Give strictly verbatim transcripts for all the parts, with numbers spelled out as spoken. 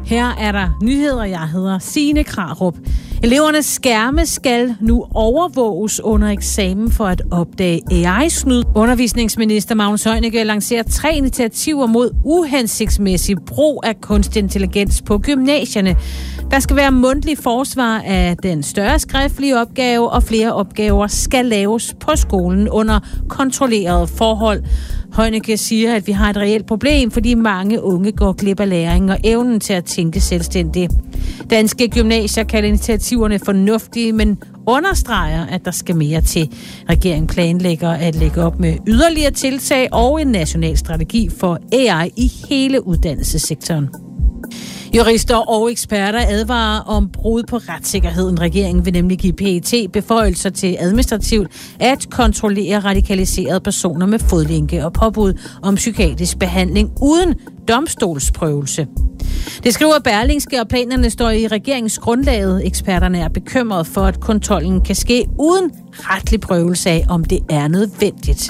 Her er der nyheder. Jeg hedder Signe Krarup. Elevernes skærme skal nu overvåges under eksamen for at opdage A I-snyd. Undervisningsminister Magnus Heunicke lancerer tre initiativer mod uhensigtsmæssig brug af kunstig intelligens på gymnasierne. Der skal være mundtlig forsvar af den større skriftlige opgave, og flere opgaver skal laves på skolen under kontrollerede forhold. Heunicke siger, at vi har et reelt problem, fordi mange unge går glip af læring og evnen til at tænke selvstændigt. Danske gymnasier kalder initiativerne fornuftige, men understreger, at der skal mere til. Regeringen planlægger at lægge op med yderligere tiltag og en national strategi for A I i hele uddannelsessektoren. Jurister og eksperter advarer om brud på retssikkerheden. Regeringen vil nemlig give P E T beføjelser til administrativt at kontrollere radikaliserede personer med fodlænke og påbud om psykiatrisk behandling uden domstolsprøvelse. Det skriver Berlingske, og planerne står i regeringens grundlaget. Eksperterne er bekymrede for, at kontrollen kan ske uden retlig prøvelse af, om det er nødvendigt.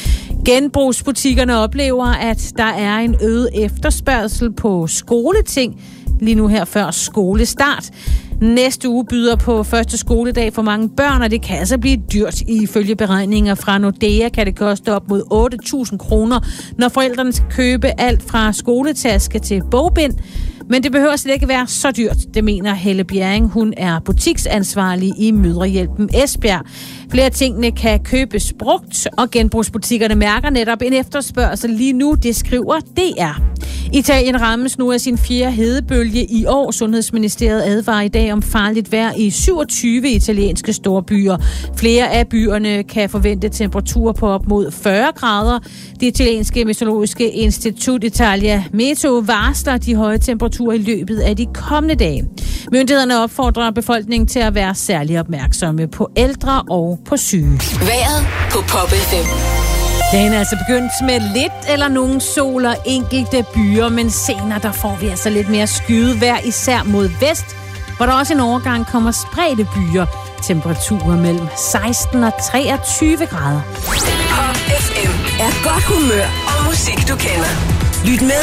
Genbrugsbutikkerne oplever, at der er en øget efterspørgsel på skoleting lige nu her før skolestart. Næste uge byder på første skoledag for mange børn, og det kan altså blive dyrt. Ifølge beregninger fra Nordea kan det koste op mod otte tusind kroner, når forældrene skal købe alt fra skoletaske til bogbind. Men det behøver slet ikke være så dyrt, det mener Helle Bjerring. Hun er butiksansvarlig i Mødrehjælpen Esbjerg. Flere tingene kan købes brugt, og genbrugsbutikkerne mærker netop en efterspørgsel lige nu, det skriver D R. Italien rammes nu af sin fjerde hedebølge i år. Sundhedsministeriet advarer i dag om farligt vejr i syvogtyve italienske storbyer. Flere af byerne kan forvente temperaturer på op mod fyrre grader. Det italienske meteorologiske institut Italia Meteo varsler de høje temperaturer i løbet af de kommende dage. Myndighederne opfordrer befolkningen til at være særlig opmærksomme på ældre og på syge. Vejret på Pop F M. Dagen er altså begyndt med lidt eller nogen sol og enkelte byer, men senere der får vi altså lidt mere skyet vejr, især mod vest, hvor der også en overgang kommer spredte byer. Temperaturer mellem seksten og treogtyve grader. Pop F M er godt humør og musik, du kender. Lyt med